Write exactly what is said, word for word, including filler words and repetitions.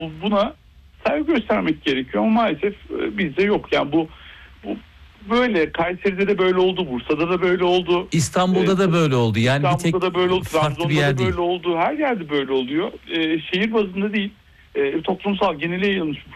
Buna saygı göstermek gerekiyor ama maalesef bizde yok. Yani bu, bu böyle Kayseri'de de böyle oldu, Bursa'da da böyle oldu. İstanbul'da ee, da böyle oldu. Yani İstanbul'da bir tek da böyle oldu, farklı bir Trabzon'da yer da değil. böyle oldu. Her yerde böyle oluyor. Ee, şehir bazında değil, e, toplumsal genele yayılmış